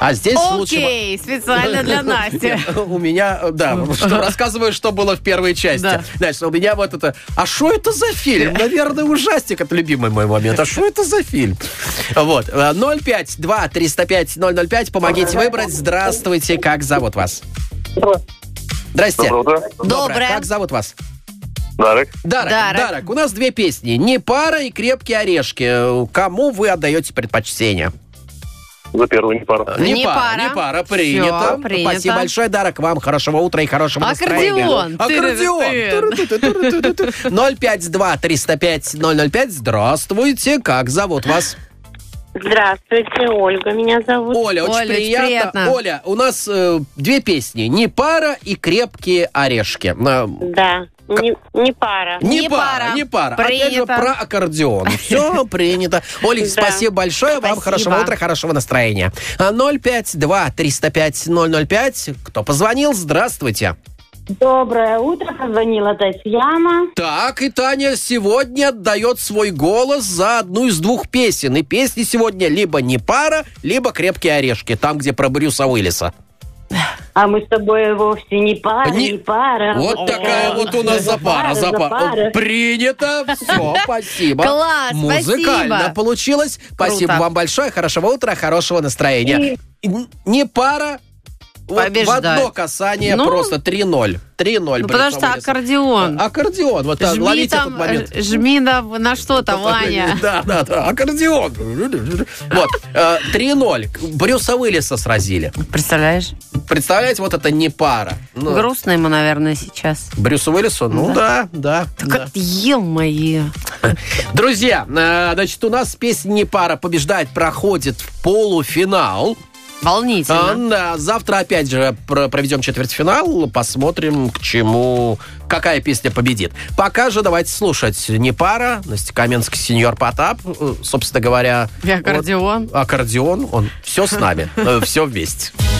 А здесь лучше... Окей, специально для Насти. У меня, да, рассказываю, что было в первой части. Значит, у меня вот это... А что это за фильм? Наверное, ужастик. Это любимый мой момент. А что это за фильм? Вот. 052-305-005. Помогите выбрать. Здравствуйте. Как зовут вас? Здрасте. Доброе. Как зовут вас? Дарек. Дарек. У нас две песни. «Не пара» и «Крепкие орешки». Кому вы отдаете предпочтение? За первую «Не пара». Не пара. Принято. Всё, принято. Спасибо большое, Дарек. Вам хорошего утра и хорошего настроения. Аккордеон. 052-305-005. Здравствуйте. Как зовут вас? Здравствуйте, Ольга меня зовут. Оля, очень приятно. Оля, у нас две песни. «Не пара» и «Крепкие орешки». Да. Не пара. Не пара. Опять же, про аккордеон. Все принято. Олег, спасибо большое. Вам хорошего утра, хорошего настроения. 052-305-005. Кто позвонил? Здравствуйте. Доброе утро, позвонила Татьяна. Так, и Таня сегодня отдает свой голос за одну из двух песен. И песни сегодня либо «Не пара», либо «Крепкие орешки», там, где про Брюса Уиллиса. А мы с тобой вовсе не пара. Вот такая вот у нас запара. Принято. Все, спасибо. Класс, музыкально спасибо. Получилось. Спасибо вам большое. Хорошего утра, хорошего настроения. Не пара. Вот в одно касание просто 3-0. 3-0. Потому что аккордеон. Аккордеон. Вот ловите этот момент. Жми на что-то, Ваня. Да. Аккордеон. Вот. 3-0. Брюса Уиллиса сразили. Представляешь? Представляете, вот это «Не пара». Грустно ему, наверное, сейчас. Брюсу Уиллису? Ну да. Так ел-моё. Друзья, значит, у нас песня «Не пара» побеждает, проходит в полуфинал. Волнительно. Да, завтра опять же проведем четвертьфинал, посмотрим, какая песня победит. Пока же давайте слушать «Не пара», Настя Каменская, Сеньор Потап, собственно говоря. И аккордеон. Аккордеон, он все с нами, все вместе.